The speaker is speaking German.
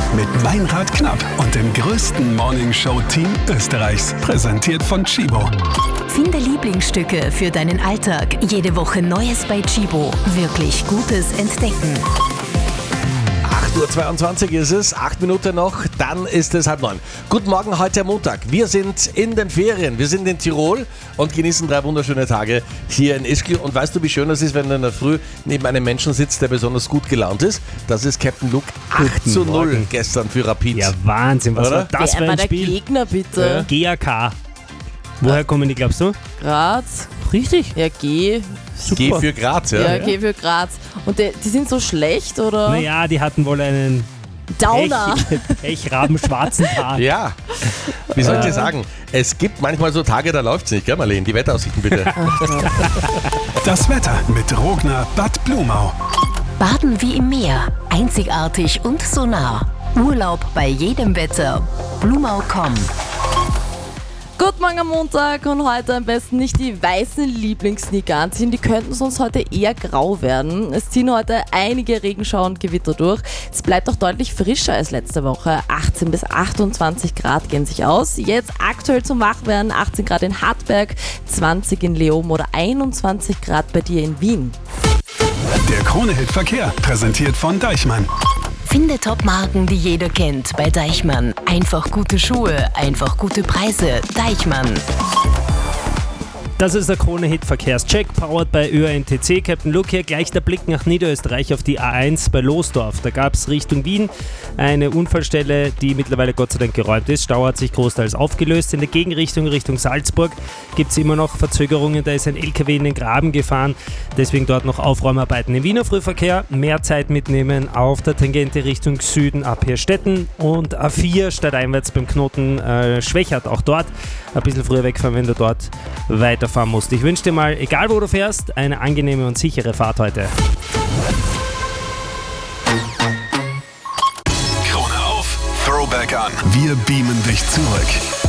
mit Meinrad Knapp und dem größten Morningshow-Team Österreichs. Präsentiert von Chibo. Finde Lieblingsstücke für deinen Alltag. Jede Woche Neues bei Chibo. Wirklich Gutes entdecken. 8.22 Uhr ist es, 8 Minuten noch, dann ist es 8:30. Guten Morgen, heute am Montag. Wir sind in den Ferien, wir sind in Tirol und genießen 3 wunderschöne Tage hier in Ischgl. Und weißt du, wie schön das ist, wenn du in der Früh neben einem Menschen sitzt, der besonders gut gelaunt ist? Das ist Captain Luke. 8:0 gestern für Rapid. Ja, Wahnsinn, was war das für Wer war ein der Spiel? Gegner, bitte? GAK. Woher kommen die, glaubst du? Graz? Richtig. Ja, G. Geh für Graz, ja. Ja, G für Graz. Und die sind so schlecht, oder? Naja, die hatten wohl einen Downer. Pechrabenschwarzen Tag. Ja, wie soll ich dir sagen? Es gibt manchmal so Tage, da läuft's nicht, gell Marlene? Die Wetteraussichten bitte. Das Wetter mit Rogner Bad Blumau. Baden wie im Meer. Einzigartig und so nah. Urlaub bei jedem Wetter. Blumau.com. Guten Morgen am Montag und heute am besten nicht die weißen Lieblingssneaker anziehen, die könnten sonst heute eher grau werden. Es ziehen heute einige Regenschauer und Gewitter durch. Es bleibt auch deutlich frischer als letzte Woche. 18 bis 28 Grad gehen sich aus. Jetzt aktuell zum Wachwerden 18 Grad in Hartberg, 20 in Leoben oder 21 Grad bei dir in Wien. Der Krone-Hit Verkehr, präsentiert von Deichmann. Finde Top-Marken, die jeder kennt, bei Deichmann. Einfach gute Schuhe, einfach gute Preise. Deichmann. Das ist der Krone-Hit-Verkehrscheck, powered bei ÖANTC. Captain Luke hier, gleich der Blick nach Niederösterreich auf die A1 bei Losdorf. Da gab es Richtung Wien eine Unfallstelle, die mittlerweile Gott sei Dank geräumt ist. Stau hat sich großteils aufgelöst. In der Gegenrichtung Richtung Salzburg gibt es immer noch Verzögerungen. Da ist ein LKW in den Graben gefahren, deswegen dort noch Aufräumarbeiten. Im Wiener Frühverkehr mehr Zeit mitnehmen auf der Tangente Richtung Süden ab Heerstetten und A4 stadteinwärts beim Knoten Schwächert. Auch dort ein bisschen früher wegfahren, wenn du dort weiterfahren musst. Ich wünsche dir mal, egal wo du fährst, eine angenehme und sichere Fahrt heute. Krone auf, Throwback an. Wir beamen dich zurück.